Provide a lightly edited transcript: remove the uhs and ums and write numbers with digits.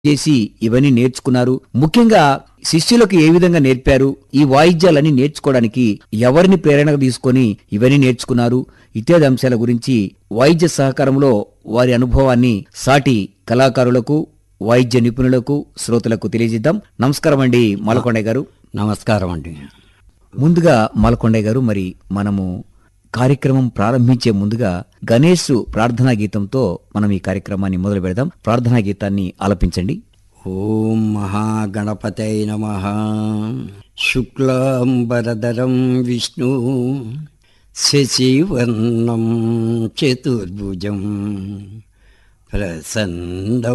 చేసి ఇవన్నీ నేర్చుకున్నారు. ముఖ్యంగా శిష్యులకు ఏ విధంగా నేర్పారు, ఈ వాయిద్యాలన్నీ నేర్చుకోవడానికి ఎవరిని ప్రేరణగా తీసుకొని ఇవన్నీ నేర్చుకున్నారు, ఇత్యాది అంశాల గురించి వాయిద్య సహకారంలో వారి అనుభవాన్ని సాటి కళాకారులకు, వాయిద్య నిపుణులకు, శ్రోతలకు తెలియజేద్దాం. నమస్కారం అండి మాలకొండయ్య గారు. నమస్కారం అండి. ముందుగా మాలకొండయ్య గారు, మరి మనము కార్యక్రమం ప్రారంభించే ముందుగా గణేష్ ప్రార్థనా గీతంతో మనం ఈ కార్యక్రమాన్ని మొదలు పెడదాం. ప్రార్థనా గీతాన్ని ఆలపించండి. ఓం మహాగణపతై నమః. శుక్లాంబరధరం విష్ణు శశివర్ణం చతుర్భుజం ప్రసన్న